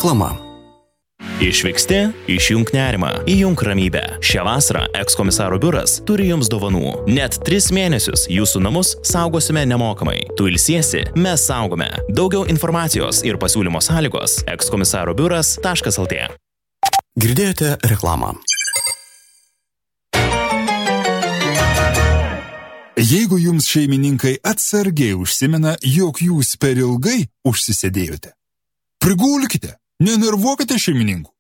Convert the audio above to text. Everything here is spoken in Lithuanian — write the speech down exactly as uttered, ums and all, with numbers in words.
Reklama. Išvyksti, išjunk nerimą, įjunk ramybę. Šią vasarą ekskomisaro biuras turi jums dovanų. Net tris mėnesius jūsų namus saugosime nemokamai. Tu ilsiesi, mes saugome. Daugiau informacijos ir pasiūlymo sąlygos ekskomisaro biuras taškas el tė. Girdėjote reklamą. Jeigu jums šeimininkai atsargiai užsimena, jog jūs per ilgai užsisėdėjote, prigulkite, nenervuokite šeimininkų.